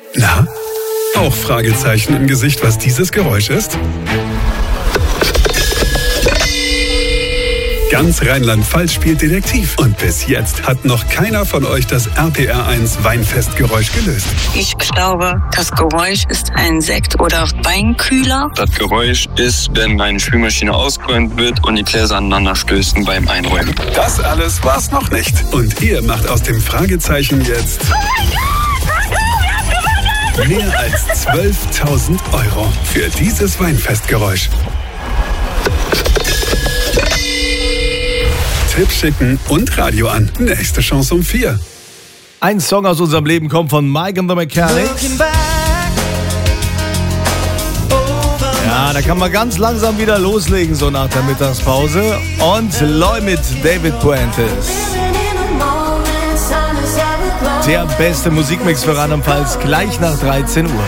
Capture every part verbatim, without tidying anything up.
Na? Auch Fragezeichen im Gesicht, was dieses Geräusch ist? Ganz Rheinland-Pfalz spielt Detektiv. Und bis jetzt hat noch keiner von euch das R P R eins Weinfestgeräusch gelöst. Ich glaube, das Geräusch ist ein Sekt- oder Weinkühler. Das Geräusch ist, wenn eine Spülmaschine ausgeräumt wird und die Gläser aneinander stößen beim Einräumen. Das alles war's noch nicht. Und ihr macht aus dem Fragezeichen jetzt mehr als zwölftausend Euro für dieses Weinfestgeräusch. Tipp schicken und Radio an. Nächste Chance um vier. Ein Song aus unserem Leben kommt von Mike and the Mechanics. Ja, da kann man ganz langsam wieder loslegen, so nach der Mittagspause. Und Loy mit David Puentes. Der beste Musikmix für Rheinland-Pfalz gleich nach dreizehn Uhr.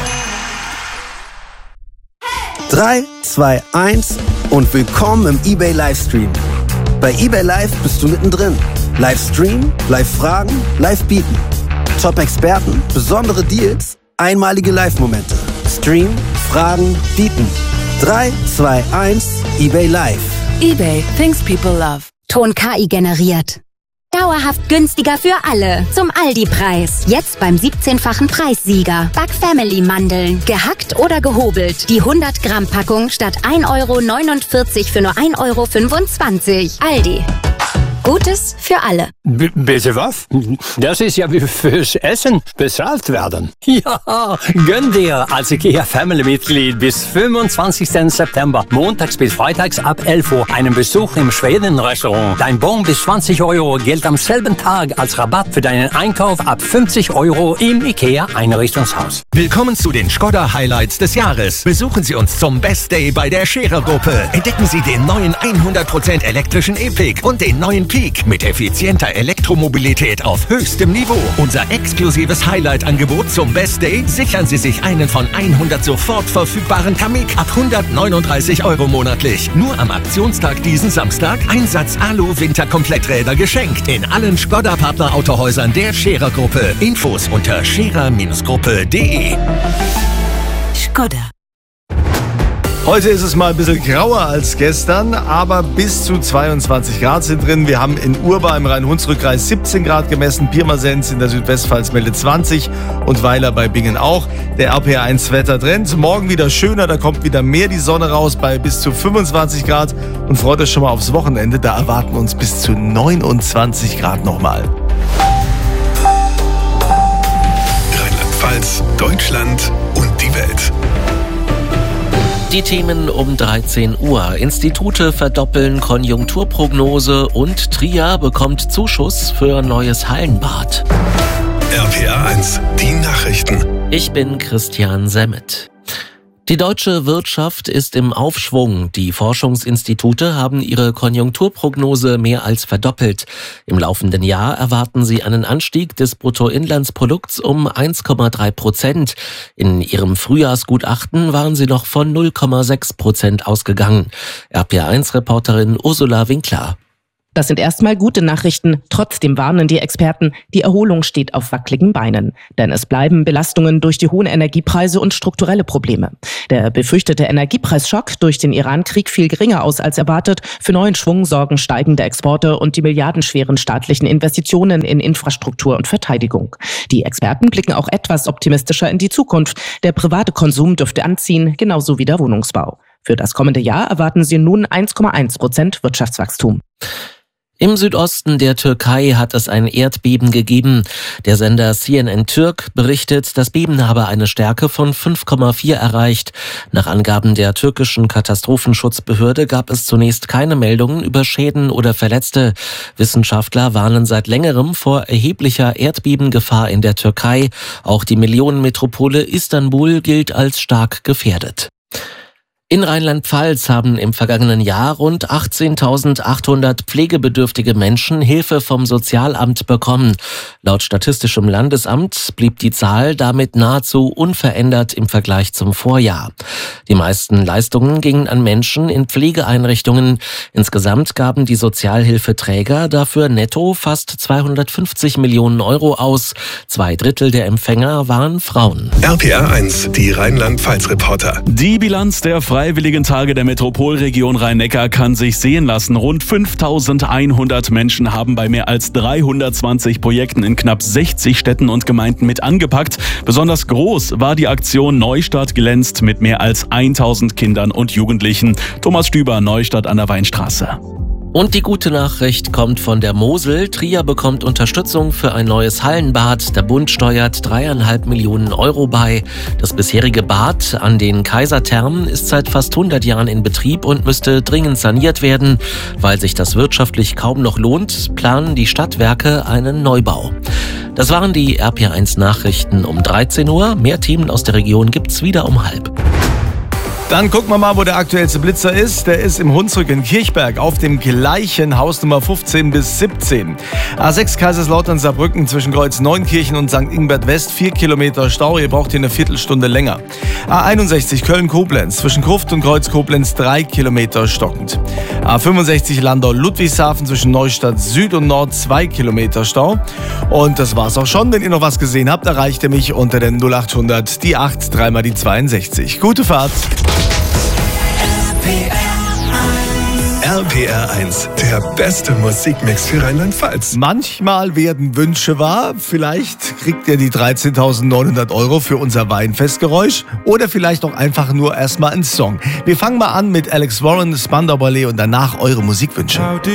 drei, zwei, eins und willkommen im eBay Livestream. Bei eBay Live bist du mittendrin. Livestream, Live-Fragen, Live-Bieten. Top-Experten, besondere Deals, einmalige Live-Momente. Stream, Fragen, Bieten. drei, zwei, eins, eBay Live. eBay, things people love. Ton K I generiert. Dauerhaft günstiger für alle. Zum Aldi-Preis. Jetzt beim siebzehnfachen Preissieger. Back Family Mandeln. Gehackt oder gehobelt. Die hundert Gramm Packung statt ein Euro neunundvierzig für nur ein Euro fünfundzwanzig. Aldi. Gutes für alle. B- bitte was? Das ist ja wie fürs Essen bezahlt werden. Ja, gönn dir als IKEA Family-Mitglied bis fünfundzwanzigsten September, montags bis freitags ab elf Uhr, einen Besuch im Schweden-Restaurant. Dein Bon bis zwanzig Euro gilt am selben Tag als Rabatt für deinen Einkauf ab fünfzig Euro im IKEA-Einrichtungshaus. Willkommen zu den Skoda-Highlights des Jahres. Besuchen Sie uns zum Best Day bei der Scherer-Gruppe. Entdecken Sie den neuen hundert Prozent elektrischen E-Pick und den neuen Peak mit effizienter Elektromobilität auf höchstem Niveau. Unser exklusives Highlight-Angebot zum Best Day: sichern Sie sich einen von hundert sofort verfügbaren Kamiq ab hundertneununddreißig Euro monatlich. Nur am Aktionstag diesen Samstag Einsatz Alu-Winterkompletträder geschenkt in allen Skoda-Partner-Autohäusern der Scherer-Gruppe. Infos unter scherer Gruppe punkt de. Skoda. Heute ist es mal ein bisschen grauer als gestern, aber bis zu zweiundzwanzig Grad sind drin. Wir haben in Urba im Rhein-Hunsrück-Kreis siebzehn Grad gemessen, Pirmasens in der Südwestpfalz meldet zwanzig und Weiler bei Bingen auch. Der R P R eins Wettertrend. Morgen wieder schöner, da kommt wieder mehr die Sonne raus bei bis zu fünfundzwanzig Grad. Und freut euch schon mal aufs Wochenende, da erwarten uns bis zu neunundzwanzig Grad nochmal. Rheinland-Pfalz, Deutschland und die Welt. Die Themen um dreizehn Uhr. Institute verdoppeln Konjunkturprognose und Trier bekommt Zuschuss für neues Hallenbad. R P R eins, die Nachrichten. Ich bin Christian Semmet. Die deutsche Wirtschaft ist im Aufschwung. Die Forschungsinstitute haben ihre Konjunkturprognose mehr als verdoppelt. Im laufenden Jahr erwarten sie einen Anstieg des Bruttoinlandsprodukts um eins Komma drei Prozent. In ihrem Frühjahrsgutachten waren sie noch von null Komma sechs Prozent ausgegangen. R P R eins Reporterin Ursula Winkler. Das sind erstmal gute Nachrichten. Trotzdem warnen die Experten, die Erholung steht auf wackeligen Beinen. Denn es bleiben Belastungen durch die hohen Energiepreise und strukturelle Probleme. Der befürchtete Energiepreisschock durch den Iran-Krieg fiel geringer aus als erwartet. Für neuen Schwung sorgen steigende Exporte und die milliardenschweren staatlichen Investitionen in Infrastruktur und Verteidigung. Die Experten blicken auch etwas optimistischer in die Zukunft. Der private Konsum dürfte anziehen, genauso wie der Wohnungsbau. Für das kommende Jahr erwarten sie nun eins Komma eins Prozent Wirtschaftswachstum. Im Südosten der Türkei hat es ein Erdbeben gegeben. Der Sender C N N Türk berichtet, das Beben habe eine Stärke von fünf Komma vier erreicht. Nach Angaben der türkischen Katastrophenschutzbehörde gab es zunächst keine Meldungen über Schäden oder Verletzte. Wissenschaftler warnen seit längerem vor erheblicher Erdbebengefahr in der Türkei. Auch die Millionenmetropole Istanbul gilt als stark gefährdet. In Rheinland-Pfalz haben im vergangenen Jahr rund achtzehntausendachthundert pflegebedürftige Menschen Hilfe vom Sozialamt bekommen. Laut Statistischem Landesamt blieb die Zahl damit nahezu unverändert im Vergleich zum Vorjahr. Die meisten Leistungen gingen an Menschen in Pflegeeinrichtungen. Insgesamt gaben die Sozialhilfeträger dafür netto fast zweihundertfünfzig Millionen Euro aus. Zwei Drittel der Empfänger waren Frauen. R P R eins, die Rheinland-Pfalz-Reporter. Die Bilanz der Freiwilligen Tage der Metropolregion Rhein-Neckar kann sich sehen lassen. Rund fünftausendeinhundert Menschen haben bei mehr als dreihundertzwanzig Projekten in knapp sechzig Städten und Gemeinden mit angepackt. Besonders groß war die Aktion Neustadt glänzt mit mehr als tausend Kindern und Jugendlichen. Thomas Stüber, Neustadt an der Weinstraße. Und die gute Nachricht kommt von der Mosel. Trier bekommt Unterstützung für ein neues Hallenbad. Der Bund steuert dreieinhalb Millionen Euro bei. Das bisherige Bad an den Kaiserthermen ist seit fast hundert Jahren in Betrieb und müsste dringend saniert werden. Weil sich das wirtschaftlich kaum noch lohnt, planen die Stadtwerke einen Neubau. Das waren die R P R eins Nachrichten um dreizehn Uhr. Mehr Themen aus der Region gibt's wieder um halb. Dann gucken wir mal, wo der aktuellste Blitzer ist. Der ist im Hunsrück in Kirchberg auf dem gleichen Hausnummer fünfzehn bis siebzehn. A sechs Kaiserslautern-Saarbrücken zwischen Kreuz Neunkirchen und Sankt Ingbert West, vier Kilometer Stau. Ihr braucht hier eine Viertelstunde länger. A einundsechzig Köln-Koblenz zwischen Gruft und Kreuz Koblenz, drei Kilometer stockend. A fünfundsechzig Landau-Ludwigshafen zwischen Neustadt Süd und Nord, zwei Kilometer Stau. Und das war's auch schon. Wenn ihr noch was gesehen habt, erreicht ihr mich unter den null achthundert, die acht, dreimal die zweiundsechzig. Gute Fahrt! R P R eins, der beste Musikmix für Rheinland-Pfalz. Manchmal werden Wünsche wahr. Vielleicht kriegt ihr die dreizehntausendneunhundert Euro für unser Weinfestgeräusch. Oder vielleicht auch einfach nur erstmal einen Song. Wir fangen mal an mit Alex Warren, Spandau Ballet und danach eure Musikwünsche.